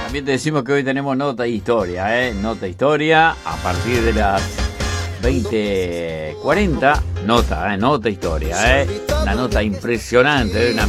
También te decimos que hoy tenemos nota de historia, ¿eh? Nota de historia a partir de las 20:40. Nota historia, ¿eh? Una nota impresionante, una